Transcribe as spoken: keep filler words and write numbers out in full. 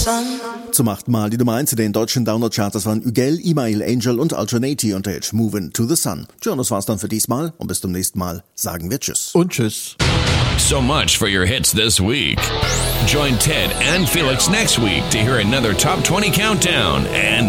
sun. Zum achten Mal die Nummer eins in den deutschen Download-Charts. Das waren Ügel, Email, Angel und Alternati und der Hit Movin' to the Sun. Tja, und das war's dann für diesmal und bis zum nächsten Mal sagen wir Tschüss. Und Tschüss. So much for your hits this week. Join Ted and Felix next week to hear another Top twenty Countdown and